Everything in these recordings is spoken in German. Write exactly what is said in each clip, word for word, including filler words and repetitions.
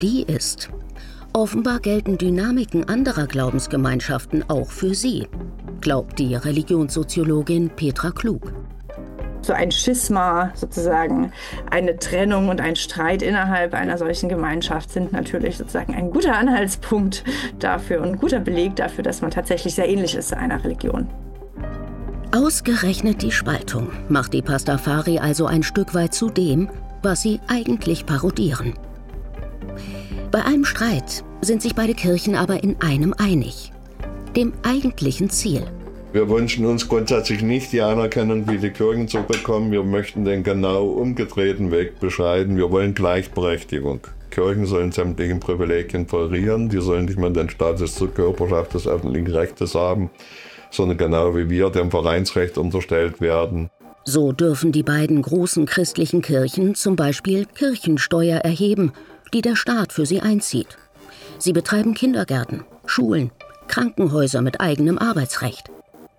die ist: Offenbar gelten Dynamiken anderer Glaubensgemeinschaften auch für sie, glaubt die Religionssoziologin Petra Klug. So ein Schisma, sozusagen eine Trennung und ein Streit innerhalb einer solchen Gemeinschaft sind natürlich sozusagen ein guter Anhaltspunkt dafür und ein guter Beleg dafür, dass man tatsächlich sehr ähnlich ist zu einer Religion. Ausgerechnet die Spaltung macht die Pastafari also ein Stück weit zu dem, was sie eigentlich parodieren. Bei einem Streit sind sich beide Kirchen aber in einem einig: dem eigentlichen Ziel. Wir wünschen uns grundsätzlich nicht die Anerkennung, wie die Kirchen zu bekommen. Wir möchten den genau umgedrehten Weg beschreiten. Wir wollen Gleichberechtigung. Kirchen sollen sämtlichen Privilegien verlieren. Die sollen nicht mehr den Status zur Körperschaft des öffentlichen Rechtes haben, sondern genau wie wir dem Vereinsrecht unterstellt werden. So dürfen die beiden großen christlichen Kirchen zum Beispiel Kirchensteuer erheben, die der Staat für sie einzieht. Sie betreiben Kindergärten, Schulen, Krankenhäuser mit eigenem Arbeitsrecht.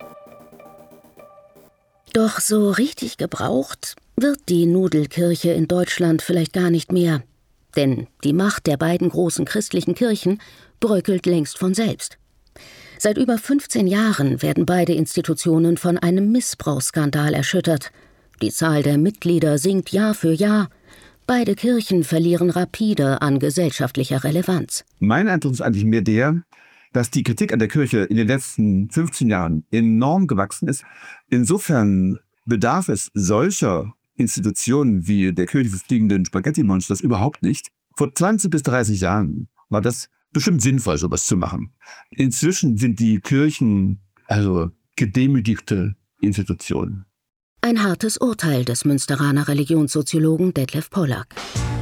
Doch so richtig gebraucht wird die Nudelkirche in Deutschland vielleicht gar nicht mehr. Denn die Macht der beiden großen christlichen Kirchen bröckelt längst von selbst. Seit über fünfzehn Jahren werden beide Institutionen von einem Missbrauchsskandal erschüttert. Die Zahl der Mitglieder sinkt Jahr für Jahr. Beide Kirchen verlieren rapide an gesellschaftlicher Relevanz. Mein Eindruck ist eigentlich mehr der, dass die Kritik an der Kirche in den letzten fünfzehn Jahren enorm gewachsen ist. Insofern bedarf es solcher Institutionen wie der Kirche des fliegenden Spaghetti-Monsters überhaupt nicht. Vor zwanzig bis dreißig Jahren war das bestimmt sinnvoll, sowas zu machen. Inzwischen sind die Kirchen also gedemütigte Institutionen. Ein hartes Urteil des Münsteraner Religionssoziologen Detlef Pollack.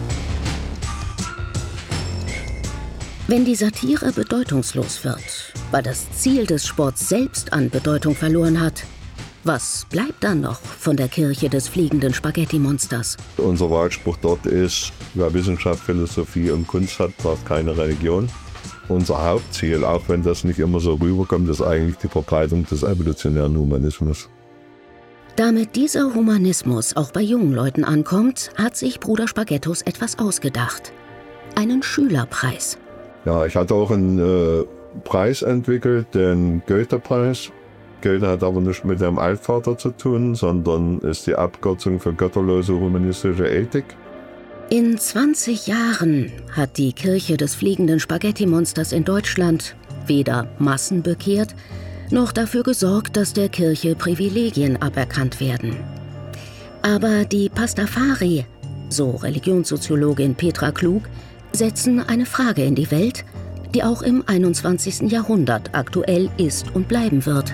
Wenn die Satire bedeutungslos wird, weil das Ziel des Sports selbst an Bedeutung verloren hat, was bleibt dann noch von der Kirche des fliegenden Spaghetti-Monsters? Unser Wahlspruch dort ist: Wer Wissenschaft, Philosophie und Kunst hat, braucht keine Religion. Unser Hauptziel, auch wenn das nicht immer so rüberkommt, ist eigentlich die Verbreitung des evolutionären Humanismus. Damit dieser Humanismus auch bei jungen Leuten ankommt, hat sich Bruder Spaghettos etwas ausgedacht: einen Schülerpreis. Ja, ich hatte auch einen äh, Preis entwickelt, den Goethe-Preis. Goethe hat aber nicht mit dem Altvater zu tun, sondern ist die Abkürzung für götterlose humanistische Ethik. In zwanzig Jahren hat die Kirche des fliegenden Spaghetti-Monsters in Deutschland weder Massen bekehrt, noch dafür gesorgt, dass der Kirche Privilegien aberkannt werden. Aber die Pastafari, so Religionssoziologin Petra Klug, setzen eine Frage in die Welt, die auch im einundzwanzigsten Jahrhundert aktuell ist und bleiben wird.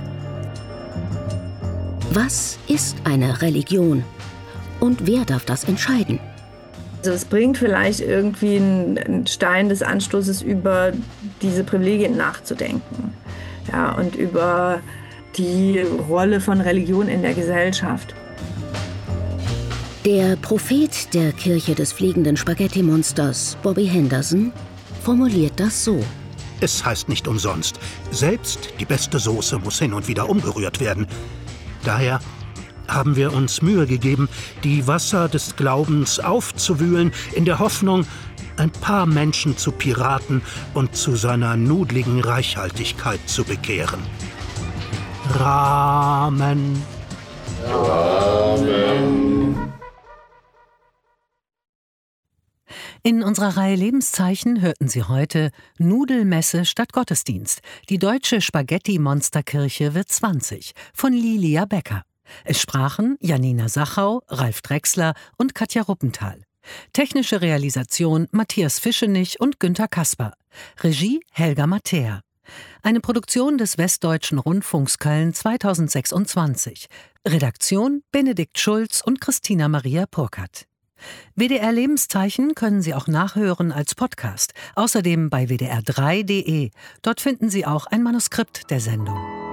Was ist eine Religion? Und wer darf das entscheiden? Also es bringt vielleicht irgendwie einen Stein des Anstoßes, über diese Privilegien nachzudenken. Ja, und über die Rolle von Religion in der Gesellschaft. Der Prophet der Kirche des fliegenden Spaghetti-Monsters, Bobby Henderson, formuliert das so: Es heißt nicht umsonst, selbst die beste Soße muss hin und wieder umgerührt werden. Daher haben wir uns Mühe gegeben, die Wasser des Glaubens aufzuwühlen, in der Hoffnung, ein paar Menschen zu Piraten und zu seiner nudligen Reichhaltigkeit zu bekehren. Ramen. Amen. In unserer Reihe Lebenszeichen hörten Sie heute Nudelmesse statt Gottesdienst. Die Deutsche Spaghetti-Monsterkirche wird zwanzig von Lilia Becker. Es sprachen Janina Sachau, Ralf Drechsler und Katja Ruppenthal. Technische Realisation Matthias Fischenich und Günter Kasper. Regie Helga Mattea. Eine Produktion des Westdeutschen Rundfunks Köln zweitausendsechsundzwanzig. Redaktion Benedikt Schulz und Christina Maria Purkert. W D R Lebenszeichen können Sie auch nachhören als Podcast. Außerdem bei w d r drei punkt d e. Dort finden Sie auch ein Manuskript der Sendung.